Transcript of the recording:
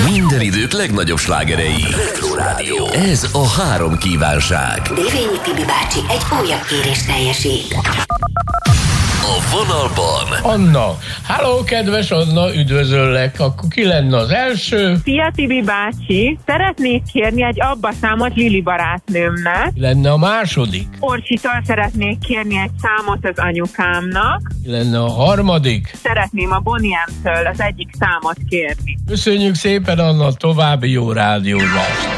Minden idők legnagyobb slágerei. Retro Rádió. Ez a 3 kívánság. Dévényi Tibi bácsi egy újabb kérést teljesít. A vonalban Anna. Halló, kedves Anna, üdvözöllek. Akkor ki lenne az első? Szia, Tibi bácsi! Szeretnék kérni egy Abba számot Lili barátnőmnek. Ki lenne a második? Orcsitól szeretnék kérni egy számot az anyukámnak. Ki lenne a harmadik? Szeretném a Bonnie M-től az egyik számot kérni. Köszönjük szépen, Anna, további jó rádiózást.